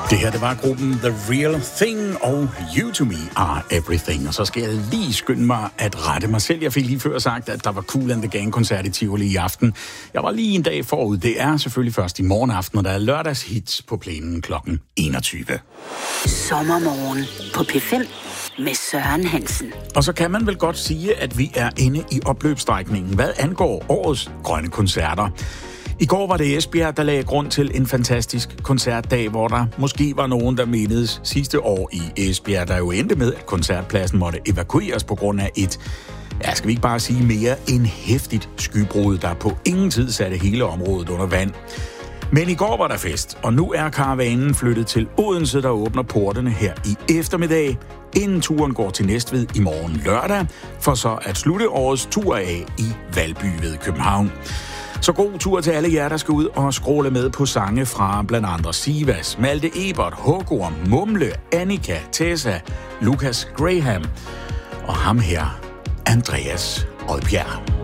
Det her, det var gruppen The Real Thing og You To Me Are Everything. Og så skal jeg lige skynde mig at rette mig selv. Jeg fik lige før sagt, at der var Kool and the Gang-koncert i Tivoli i aften. Jeg var lige en dag forud. Det er selvfølgelig først i morgen aften, og der er lørdagshits på plænen kl. 21. Sommermorgen på P5 med Søren Hansen. Og så kan man vel godt sige, at vi er inde i opløbsstrækningen, hvad angår årets grønne koncerter. I går var det Esbjerg, der lagde grund til en fantastisk koncertdag, hvor der måske var nogen, der menedes sidste år i Esbjerg, der jo endte med, at koncertpladsen måtte evakueres på grund af et, skal vi ikke bare sige mere, en heftigt skybrud, der på ingen tid satte hele området under vand. Men i går var der fest, og nu er karavanen flyttet til Odense, der åbner portene her i eftermiddag, inden turen går til Næstved i morgen lørdag, for så at slutte årets tur af i Valby ved København. Så god tur til alle jer, der skal ud og skråle med på sange fra blandt andre Sivas, Malte Ebert, Hågorm, Mumle, Annika, Tessa, Lucas Graham og ham her, Andreas Odbjerg.